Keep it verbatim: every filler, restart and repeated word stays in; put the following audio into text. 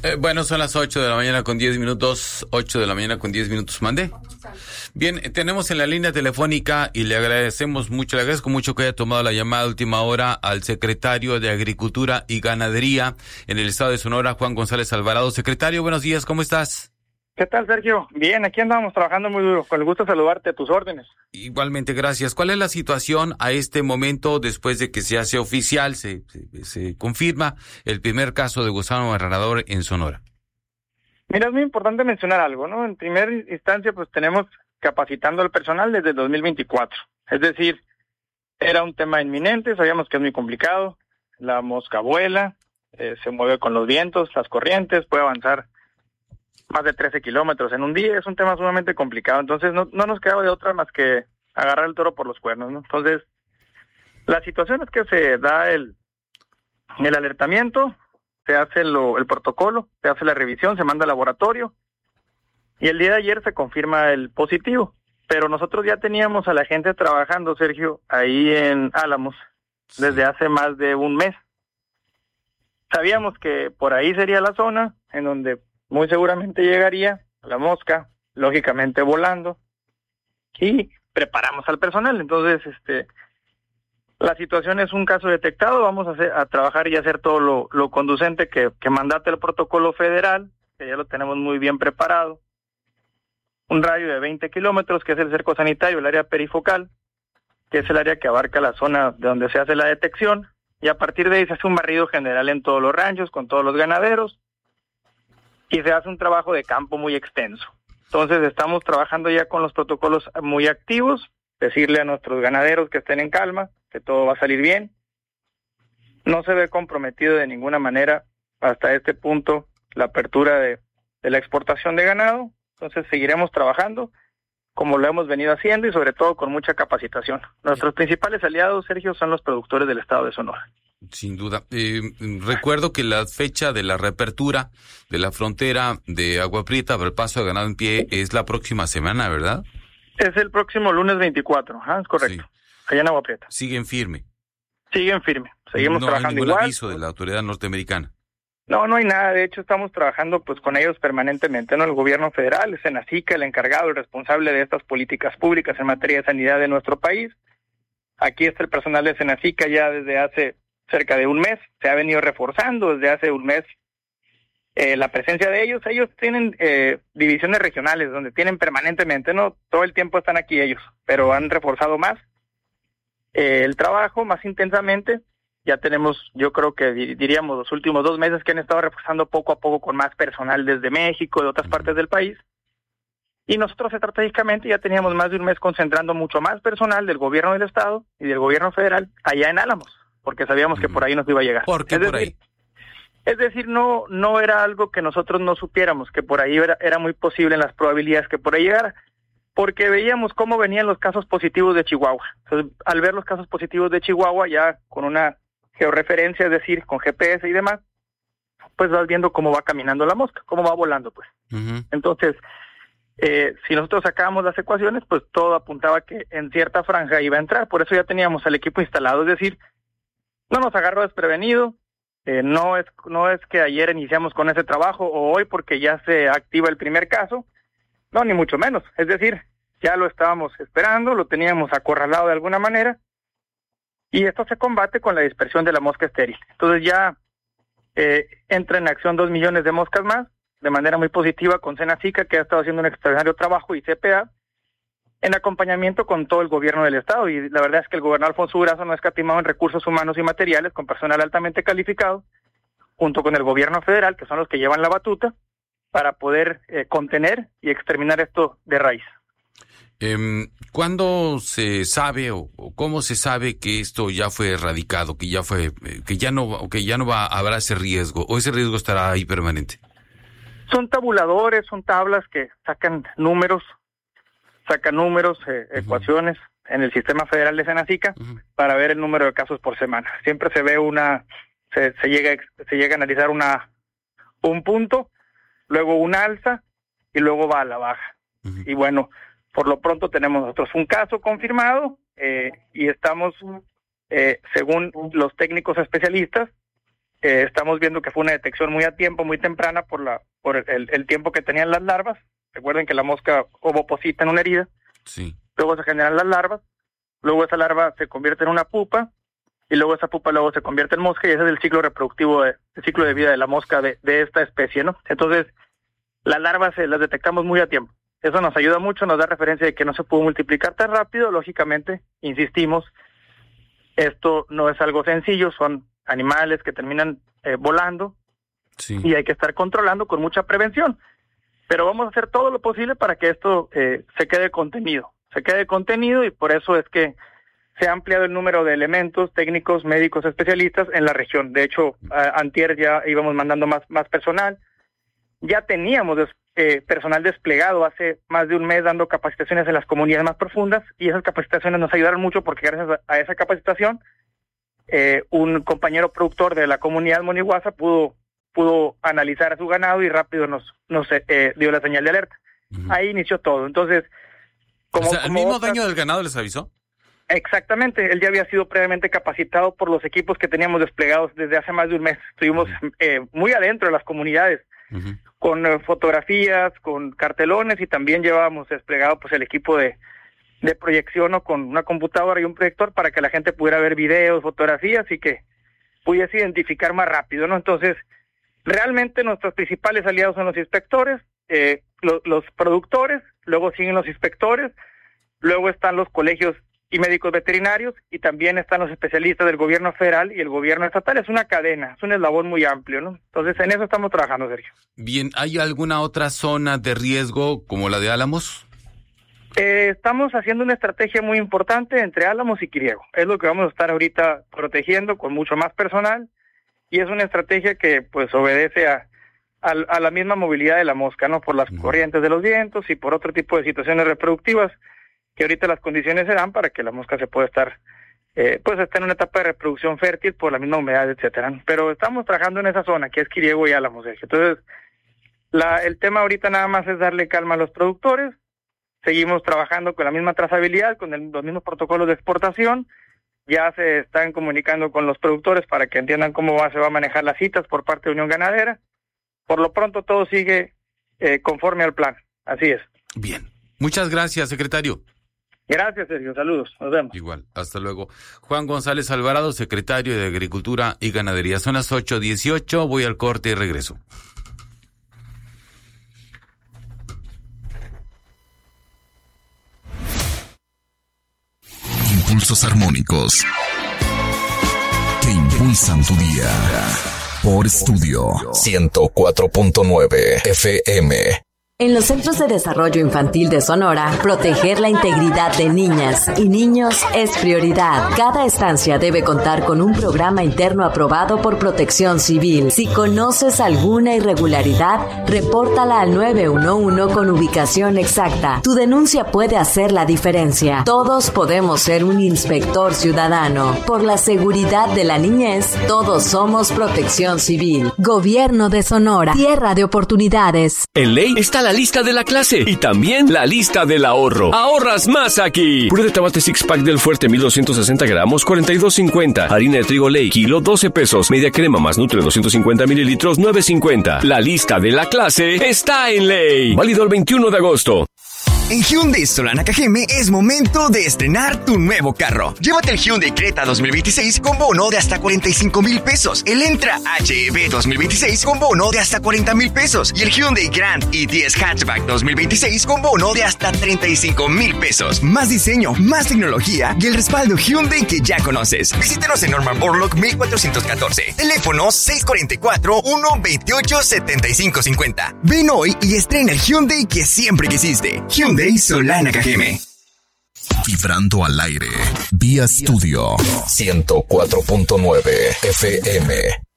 Eh, bueno, son las ocho de la mañana con diez minutos, ocho de la mañana con diez minutos, ¿mande? Bien, eh, tenemos en la línea telefónica y le agradecemos mucho, le agradezco mucho que haya tomado la llamada a última hora al secretario de Agricultura y Ganadería en el estado de Sonora, Juan González Alvarado. Secretario, buenos días, ¿cómo estás? ¿Qué tal, Sergio? Bien, aquí andamos trabajando muy duro. Con el gusto de saludarte, a tus órdenes. Igualmente, gracias. ¿Cuál es la situación a este momento después de que se hace oficial, se, se, se confirma el primer caso de gusano agarrador en Sonora? Mira, es muy importante mencionar algo, ¿no? En primera instancia, pues tenemos capacitando al personal desde el dos mil veinticuatro. Es decir, era un tema inminente, sabíamos que es muy complicado. La mosca vuela, eh, se mueve con los vientos, las corrientes, puede avanzar más de trece kilómetros en un día, es un tema sumamente complicado, entonces no, no nos quedaba de otra más que agarrar el toro por los cuernos, ¿no? Entonces, la situación es que se da el, el alertamiento, se hace lo, el protocolo, se hace la revisión, se manda al laboratorio, y el día de ayer se confirma el positivo, pero nosotros ya teníamos a la gente trabajando, Sergio, ahí en Álamos, desde hace más de un mes. Sabíamos que por ahí sería la zona en donde muy seguramente llegaría la mosca, lógicamente volando, y preparamos al personal. Entonces, este, la situación es un caso detectado, vamos a, hacer, a trabajar y hacer todo lo, lo conducente que, que mandate el protocolo federal, que ya lo tenemos muy bien preparado, un radio de veinte kilómetros, que es el cerco sanitario, el área perifocal, que es el área que abarca la zona de donde se hace la detección, y a partir de ahí se hace un barrido general en todos los ranchos, con todos los ganaderos, y se hace un trabajo de campo muy extenso. Entonces estamos trabajando ya con los protocolos muy activos, decirle a nuestros ganaderos que estén en calma, que todo va a salir bien. No se ve comprometido de ninguna manera hasta este punto la apertura de, de la exportación de ganado, entonces seguiremos trabajando como lo hemos venido haciendo y sobre todo con mucha capacitación. Nuestros principales aliados, Sergio, son los productores del estado de Sonora. Sin duda. Eh, recuerdo que la fecha de la reapertura de la frontera de Agua Prieta para el paso de ganado en pie es la próxima semana, ¿verdad? Es el próximo lunes veinticuatro, ¿ah? Es correcto, sí. Allá en Agua Prieta. Siguen firme. Siguen firme, seguimos no trabajando igual. No hay ningún aviso de la autoridad norteamericana. No, no hay nada, de hecho estamos trabajando pues con ellos permanentemente, ¿no? El gobierno federal, el Senacica, el encargado, el responsable de estas políticas públicas en materia de sanidad de nuestro país. Aquí está el personal de Senacica ya desde hace cerca de un mes, se ha venido reforzando desde hace un mes eh, la presencia de ellos. Ellos tienen eh, divisiones regionales donde tienen permanentemente, ¿no? Todo el tiempo están aquí ellos, pero han reforzado más eh, el trabajo, más intensamente. Ya tenemos, yo creo que diríamos los últimos dos meses que han estado reforzando poco a poco con más personal desde México, de otras partes del país. Y nosotros estratégicamente ya teníamos más de un mes concentrando mucho más personal del gobierno del estado y del gobierno federal allá en Álamos, porque sabíamos que por ahí nos iba a llegar. ¿Por qué es por decir, ahí? Es decir, no no era algo que nosotros no supiéramos, que por ahí era, era muy posible en las probabilidades que por ahí llegara, porque veíamos cómo venían los casos positivos de Chihuahua. Entonces, al ver los casos positivos de Chihuahua, ya con una georreferencia, es decir, con G P S y demás, pues vas viendo cómo va caminando la mosca, cómo va volando, pues. Uh-huh. Entonces, eh, si nosotros sacábamos las ecuaciones, pues todo apuntaba que en cierta franja iba a entrar, por eso ya teníamos al equipo instalado, es decir, no nos agarró desprevenido, eh, no es no es que ayer iniciamos con ese trabajo o hoy porque ya se activa el primer caso, no, ni mucho menos, es decir, ya lo estábamos esperando, lo teníamos acorralado de alguna manera, y esto se combate con la dispersión de la mosca estéril. Entonces ya eh, entra en acción dos millones de moscas más, de manera muy positiva con Senacica, que ha estado haciendo un extraordinario trabajo, y C P A, en acompañamiento con todo el gobierno del estado. Y la verdad es que el gobernador Alfonso Durazo no ha escatimado en recursos humanos y materiales, con personal altamente calificado, junto con el gobierno federal, que son los que llevan la batuta, para poder eh, contener y exterminar esto de raíz. Eh, ¿Cuándo se sabe o, o cómo se sabe que esto ya fue erradicado, que ya fue, eh, que ya no, que ya no va habrá ese riesgo o ese riesgo estará ahí permanente? Son tabuladores, son tablas que sacan números, sacan números, eh, uh-huh. ecuaciones en el sistema federal de Senacica uh-huh. para ver el número de casos por semana. Siempre se ve una, se, se llega, se llega a analizar una, un punto, luego un alza y luego va a la baja. Uh-huh. Y bueno, por lo pronto tenemos nosotros un caso confirmado eh, y estamos, eh, según los técnicos especialistas, eh, estamos viendo que fue una detección muy a tiempo, muy temprana por la por el, el tiempo que tenían las larvas. Recuerden que la mosca ovoposita en una herida, sí. Luego se generan las larvas, luego esa larva se convierte en una pupa, y luego esa pupa luego se convierte en mosca, y ese es el ciclo reproductivo, de, el ciclo de vida de la mosca de, de esta especie, ¿no? Entonces, las larvas eh, las detectamos muy a tiempo. Eso nos ayuda mucho, nos da referencia de que no se pudo multiplicar tan rápido. Lógicamente, insistimos, esto no es algo sencillo, son animales que terminan eh, volando, sí. Y hay que estar controlando con mucha prevención. Pero vamos a hacer todo lo posible para que esto eh, se quede contenido, se quede contenido, y por eso es que se ha ampliado el número de elementos técnicos, médicos, especialistas en la región. De hecho, a, antier ya íbamos mandando más, más personal. Ya teníamos eh, personal desplegado hace más de un mes dando capacitaciones en las comunidades más profundas, y esas capacitaciones nos ayudaron mucho porque gracias a, a esa capacitación, eh, un compañero productor de la comunidad Monihuasa pudo pudo analizar a su ganado y rápido nos, nos eh, dio la señal de alerta. Uh-huh. Ahí inició todo. Entonces, como, o sea, ¿el como mismo otras... dueño del ganado les avisó? Exactamente, él ya había sido previamente capacitado por los equipos que teníamos desplegados desde hace más de un mes. Estuvimos uh-huh. eh, muy adentro de las comunidades, uh-huh. con eh, fotografías, con cartelones, y también llevábamos desplegado pues el equipo de, de proyección, ¿no? Con una computadora y un proyector para que la gente pudiera ver videos, fotografías, y que pudiese identificar más rápido, ¿no? Entonces, realmente nuestros principales aliados son los inspectores, eh, lo, los productores, luego siguen los inspectores, luego están los colegios y médicos veterinarios, y también están los especialistas del gobierno federal y el gobierno estatal. Es una cadena, es un eslabón muy amplio, ¿no? Entonces, en eso estamos trabajando, Sergio. Bien, ¿hay alguna otra zona de riesgo como la de Álamos? Eh, estamos haciendo una estrategia muy importante entre Álamos y Quiriego. Es lo que vamos a estar ahorita protegiendo con mucho más personal. Y es una estrategia que pues obedece a, a, a la misma movilidad de la mosca, ¿no? Por las uh-huh. corrientes de los vientos y por otro tipo de situaciones reproductivas, que ahorita las condiciones se dan para que la mosca se pueda estar, eh, pues está en una etapa de reproducción fértil por la misma humedad, etcétera. Pero estamos trabajando en esa zona, que es Quiriego y Álamos. Entonces, la, el tema ahorita nada más es darle calma a los productores. Seguimos trabajando con la misma trazabilidad, con el, los mismos protocolos de exportación. Ya se están comunicando con los productores para que entiendan cómo va, se va a manejar las citas por parte de Unión Ganadera. Por lo pronto todo sigue eh, conforme al plan. Así es. Bien. Muchas gracias, secretario. Gracias, Sergio. Saludos. Nos vemos. Igual. Hasta luego. Juan González Alvarado, secretario de Agricultura y Ganadería. Son las ocho dieciocho. Voy al corte y regreso. Impulsos armónicos que impulsan tu día. Por Estudio ciento cuatro punto nueve F M. En los Centros de Desarrollo Infantil de Sonora, proteger la integridad de niñas y niños es prioridad. Cada estancia debe contar con un programa interno aprobado por Protección Civil. Si conoces alguna irregularidad, repórtala al nueve uno uno con ubicación exacta. Tu denuncia puede hacer la diferencia. Todos podemos ser un inspector ciudadano. Por la seguridad de la niñez, todos somos Protección Civil. Gobierno de Sonora. Tierra de oportunidades. En ley está la lista de la clase y también la lista del ahorro. Ahorras más aquí. Puré de tomate six pack del Fuerte mil doscientos sesenta gramos, cuarenta y dos cincuenta. Harina de trigo Ley, kilo, doce pesos. Media crema más Nutre doscientos cincuenta mililitros, nueve cincuenta. La lista de la clase está en Ley. Válido el veintiuno de agosto. En Hyundai Solana Cajeme es momento de estrenar tu nuevo carro. Llévate el Hyundai Creta dos mil veintiséis con bono de hasta cuarenta y cinco mil pesos. El Entra H E V dos mil veintiséis con bono de hasta cuarenta mil pesos. Y el Hyundai Grand i diez Hatchback dos mil veintiséis con bono de hasta treinta y cinco mil pesos. Más diseño, más tecnología y el respaldo Hyundai que ya conoces. Visítanos en Norman Borlaug mil cuatrocientos catorce. Teléfono seis cuatro cuatro, uno veintiocho, setenta y cinco cincuenta. Ven hoy y estrena el Hyundai que siempre quisiste. Hyundai Solana Cajeme. Vibrando al aire. Vía Estudio ciento cuatro punto nueve F M.